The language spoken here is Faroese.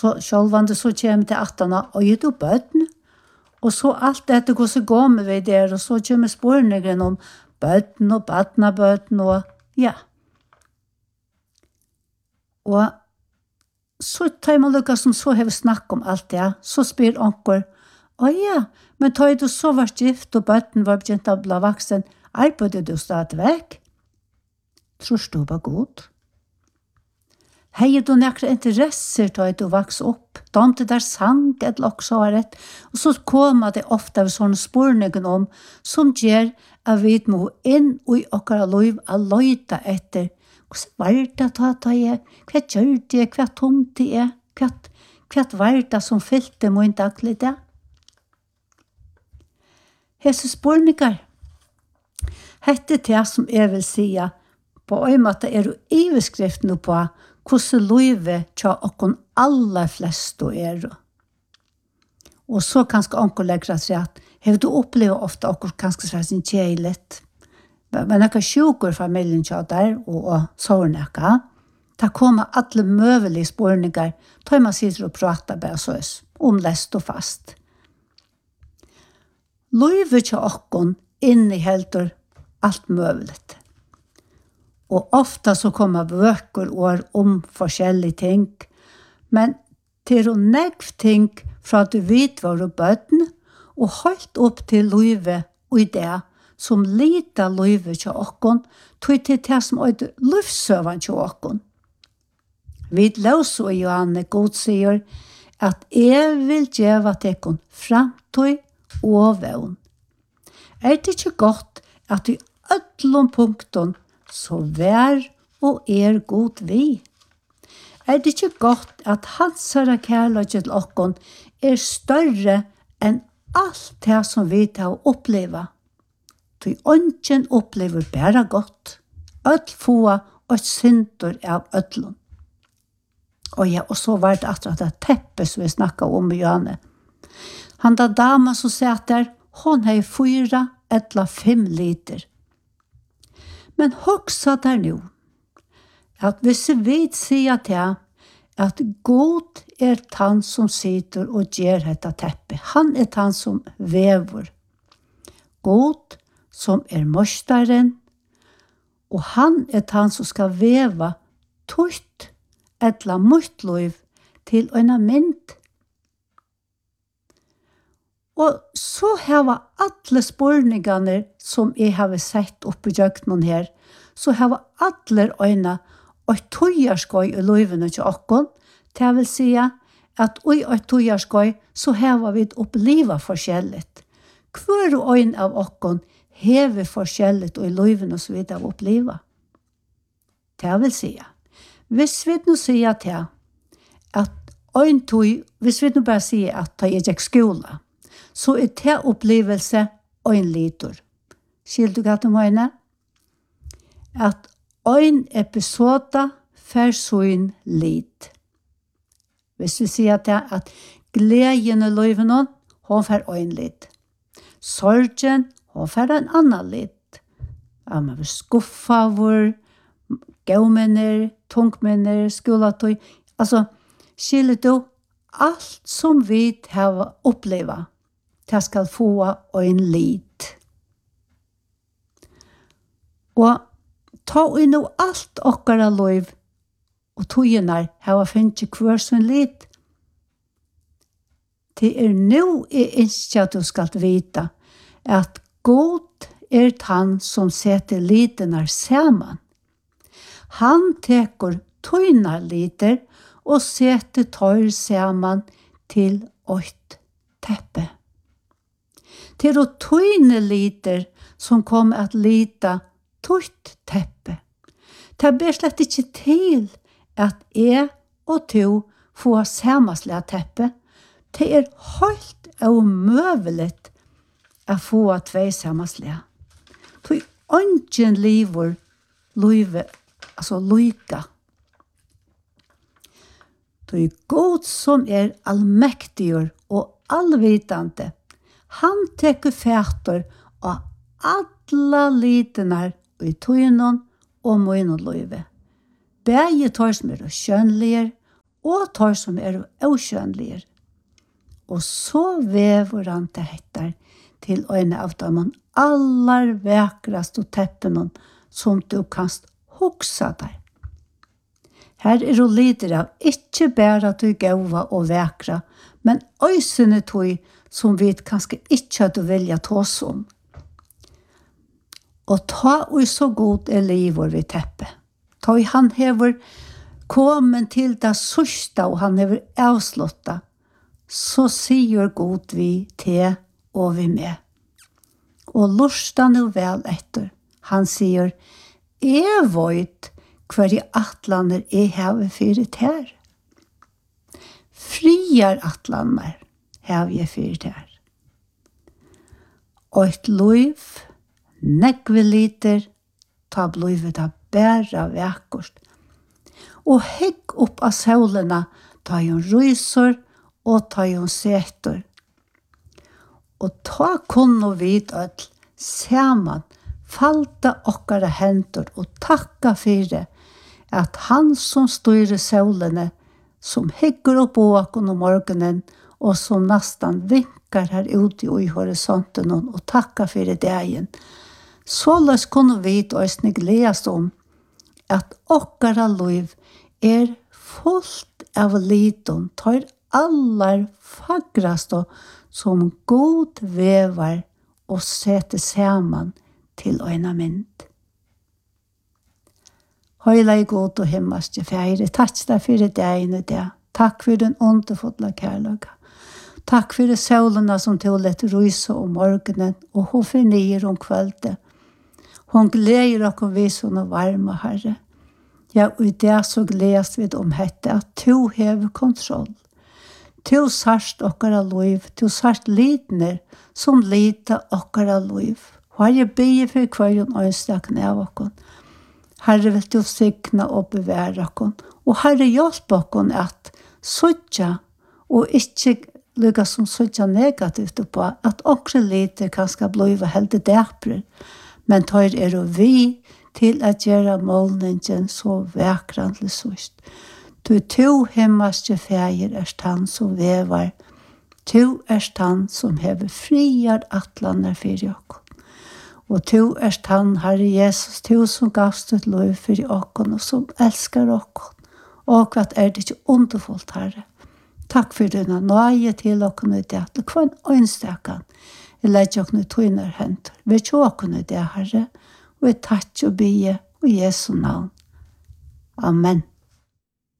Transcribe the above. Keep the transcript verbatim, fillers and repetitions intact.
så sjølvande så kommer til attana, og gitt opp bøtten, og så alt dette går så går med vi der, og så kommer spørningen om bøtten og badnabøtten, og ja. Og så tar man lukka som så har vi snakket om alt det, så spyr onker, å ja, men tar du så var gift, og bøtten var begynt å bli vaksen, arbeidet du stadig vekk? Tror du var god? Hei du nekre interesser tar du vaks opp, domte der sang et loksåret, og så kommer det ofte av sånne spørningen om, som gjør at vi må inn i okkara liv og løyta etter, hvordan var det ta ta jeg, hva gjør det, hva tomt det er, hva, hva var det som fyllte min daglig det? Hese spørninger, hette det som jeg vil si, på en måte er jo iveskriften på hvordan livet tja okkon aller flest er. Og så kanskje onkel legger seg at har du opplevd ofte okkur kanskje svært sin kjeilet. Men ekka sjukur familien tja der og, og sånn ekka. Da kommer alle møvelige spørninger da man sitter og prater bare sås om lest og fast. Livet tja okkon innehelter alt møveligt. Og ofta så kommer bøker år om forskjellige ting, men til å negv ting fra du vet hva du bøtten, og holdt opp til livet og i det som lite livet til okkon, tog til det som er livsøven til okkon. Vi løser og Johanne god sier at jeg vil gjøre til okkon fremtøy og vevn. Er det ikke godt at i ødlom punkten så vær og er god vi. Er det ikke godt at hans herre kærlighet til okkon er større enn alt det som vi tar å oppleve? Du ønsken opplever bare godt. Ødl få og synder av ødlom. Og ja, og så var det at det teppet som vi snakket om i Johanne. Han da dama som satt der, hun har fyra eller fem liter. Men hoksa der nu, at hvis vi sier til at god er han som sitter og gjør dette teppet. Han er han som vever. God som er mørstaren, og han er han som skal veva tøyt etla mørtliv til en mynd. Og så har vi alle spørningene som jeg har sett oppe i jøkkenen her, så har vi alle øyne og tøyerskøy i løyvene til okken. Det vil si at i et tøyerskøy så har vi opplevd forskjellig. Hver øyne av okken har vi forskjellig i løyvene som vi har opplevd. Det vil si hvis vi nå sier til at øyne tøy, hvis vi nå bare sier at jeg gikk skole, så er det opplevelse en liter. Skil du hva du mener? At en episode for sånn lit. Hvis vi sier det, at gleden i livet noen, hun får en lit. Sorgen, hun får en annen lit. Ja, man vil skuffe vår, gaumenner, tungmenner, skoletøy. Altså, skil du, alt som vi har opplevd, det skal få en lit. Og ta inn og alt okkara liv, og togene har finnet hver sin lit. Det er nå jeg ønsker at du skal vite at god er han som setter litene sammen. Han teker togene liter og setter tøy sammen til ett teppe. Det er tøyne liter som kommer at lita tøyt teppe. Det ber slett ikke til at jeg og to får samaslige teppe. Det er helt omøvelig å få tvei samaslige. Det er ingen liver, livet, altså lyka. Det er god som er allmektigur og allvitande. Han teker fætter av alla litenar i tøynon og møynon løyve. Begge tar som er skjønnlige og tar som er oskjønlige. Og så vever han til hettar til øyne av dem aller vekrast og teppene som du kanst hoksa der. Her er du lider av ikke bare at du er gøyva og vekra, men øysene tog som vi kanskje ikke at du vilja tås om. Og ta og så god er livet vi teppe. Ta i han hever kommet til det sørste og han hever avslåttet, så sier god vi til og vi med. Og lusta nu vel etter. Han sier, jeg vet hver i atlaner jeg har fyrt her. Friar atlaner har jeg fyrt her. Og et liv, nekve liter, ta blivet av bæra vekkort. Og hegg opp av solene, ta jo rysor og ta jo setor. Og ta kunne vid at saman falta okkara hendur og takka fyrir at han som styrer solene, som hegger opp åken om morgenen og som nastan vinkar her ute i horisonten og takka fyrir dagen, så løs kunne vid òsne gledes om at okkara liv er fullt av lidon, tar allar fagrast og som god vevar og setter saman til øyna mynd. Høyla i god og himmelske feire, takk deg for dagen og det. Takk for den underfulla kærløka. Takk for solene som til lett ryse om morgenen og hun fornyer om kvöldet. Hun gleder okkur vi sånne varme, Herre. Ja, og i det så gledes vi om hette at du hever kontroll. Du sarst okkara liv, du sarst lidner som lita okkara liv. Herre, bygge for hver og ønstakken av okkon. Herre, vil du signa og bevare okkon. Og Herre, hjelp okkon at suttja og ikke lukka som suttja negativt på at okkara liter kanskje bliva helt dæprer. Men tar er og vi til at gjøre målningen så vekrandelig sørst. Du to himmelske feir erst han som vevar, tu erst han som hever friar atlaner for okkon. Og tu erst han, Herre Jesus, tu som gavst et lov for okkon og som elskar okkon. Og hva er det ikke underfullt, Herre. Takk for denne nøye til okkon i det, og hva en ønstekan. Jeg legger okkon i tøyner henter. Vi tjå okkon i det, Herre, og jeg takk og bie og Jesu navn. Amen.